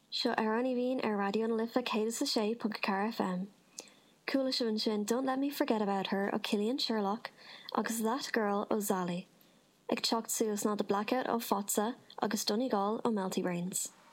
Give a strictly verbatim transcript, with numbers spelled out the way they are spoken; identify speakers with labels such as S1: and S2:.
S1: Seo ar an bhín ar radio na lifa cé sa sé punt car F M. Coola sin sin Don't Let Me Forget About Her ó Cillian Sherlock agus That Girl ó Zali. Ag teacht suas ná The Blackout ó Fotsa agus Donegal ó Melty Brains.